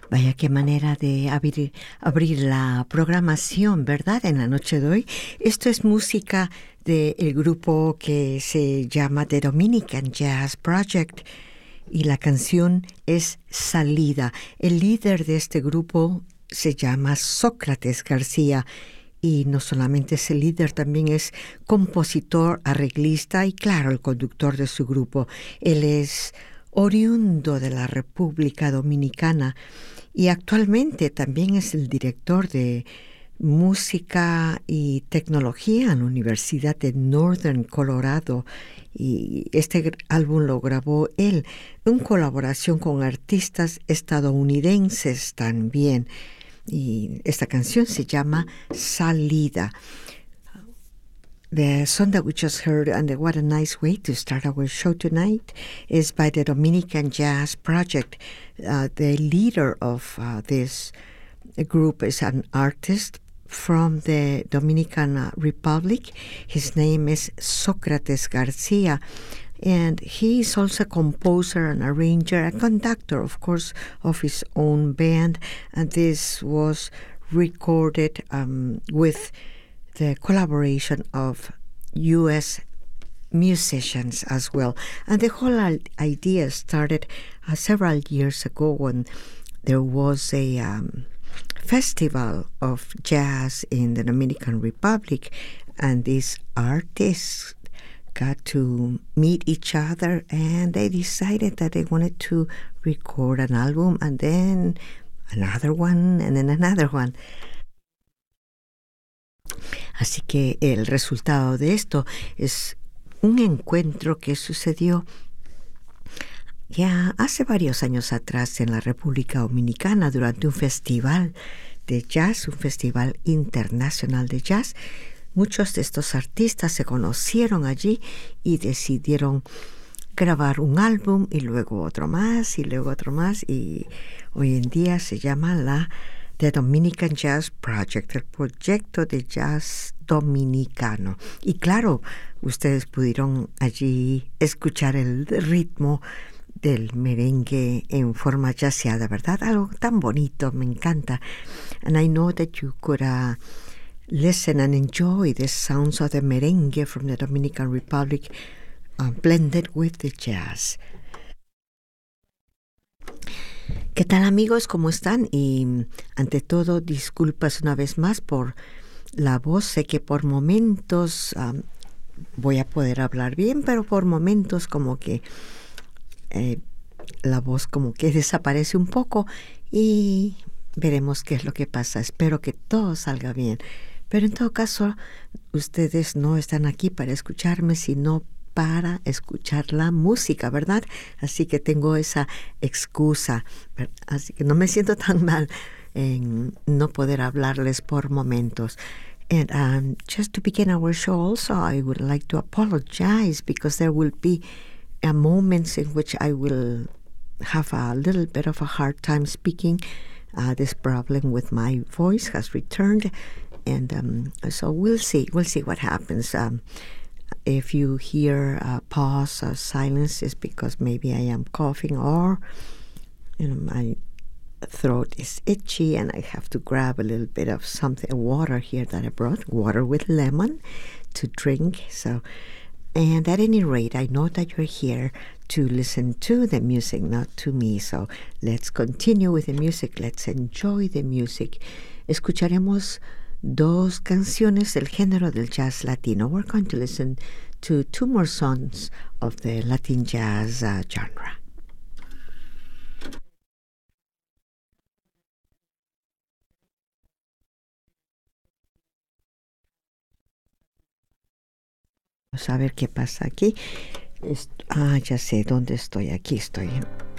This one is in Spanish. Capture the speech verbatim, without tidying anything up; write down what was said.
Vaya qué manera de abrir, abrir la programación, ¿verdad? En la noche de hoy. Esto es música del grupo que se llama The Dominican Jazz Project y la canción es Salida. El líder de este grupo se llama Sócrates García y no solamente es el líder, también es compositor, arreglista y claro, el conductor de su grupo. Él es oriundo de la República Dominicana y actualmente también es el director de música y tecnología en la Universidad de Northern Colorado y este álbum lo grabó él en colaboración con artistas estadounidenses también y esta canción se llama Salida. The song that we just heard, and what a nice way to start our show tonight, is by the Dominican Jazz Project. Uh, the leader of uh, this group is an artist from the Dominican Republic. His name is Sócrates García, and he is also a composer, an arranger, a conductor, of course, of his own band. And this was recorded um, with the collaboration of U S musicians as well. And the whole idea started uh, several years ago when there was a um, festival of jazz in the Dominican Republic, and these artists got to meet each other, and they decided that they wanted to record an album, and then another one, and then another one. Así que el resultado de esto es un encuentro que sucedió ya hace varios años atrás en la República Dominicana durante un festival de jazz, un festival internacional de jazz. Muchos de estos artistas se conocieron allí y decidieron grabar un álbum y luego otro más y luego otro más y hoy en día se llama la The Dominican Jazz Project, el proyecto de jazz dominicano. Y claro, ustedes pudieron allí escuchar el ritmo del merengue en forma jazzeada, ¿verdad? Algo tan bonito, me encanta. And I know that you could uh, listen and enjoy the sounds of the merengue from the Dominican Republic uh, blended with the jazz. ¿Qué tal amigos? ¿Cómo están? Y ante todo, disculpas una vez más por la voz. Sé que por momentos um, voy a poder hablar bien, pero por momentos como que eh, la voz como que desaparece un poco y veremos qué es lo que pasa. Espero que todo salga bien. Pero en todo caso, ustedes no están aquí para escucharme, sino para escuchar la música, ¿verdad? Así que tengo esa excusa. Así que no me siento tan mal en no poder hablarles por momentos. And um, just to begin our show also, I would like to apologize because there will be uh, moments in which I will have a little bit of a hard time speaking. Uh, this problem with my voice has returned. And um, so we'll see. We'll see what happens. Um, If you hear a pause or silence, it's because maybe I am coughing or you know, my throat is itchy and I have to grab a little bit of something, water here that I brought, water with lemon to drink. So, and at any rate, I know that you're here to listen to the music, not to me. So let's continue with the music. Let's enjoy the music. Escucharemos dos canciones del género del jazz latino. We're going to listen to two more songs of the Latin jazz uh, genre. Vamos a ver qué pasa aquí. Est- ah, ya sé dónde estoy. Aquí estoy.